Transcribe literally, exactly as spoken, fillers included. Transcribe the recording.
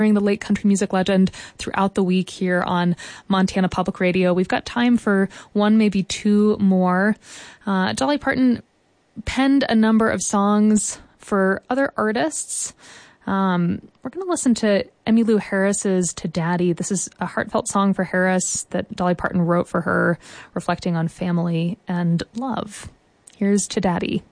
the late country music legend throughout the week here on Montana Public Radio. We've got time for one, maybe two more. Uh, Dolly Parton penned a number of songs for other artists. Um, we're going to listen to Emmylou Harris's To Daddy. This is a heartfelt song for Harris that Dolly Parton wrote for her, reflecting on family and love. Here's To Daddy.